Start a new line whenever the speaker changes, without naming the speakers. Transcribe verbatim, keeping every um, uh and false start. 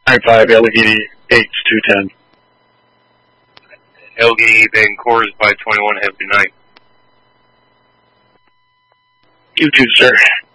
nine five, Allegheny, eight two ten.
Allegheny, then Coors by twenty-one, have a good night.
You too, sir.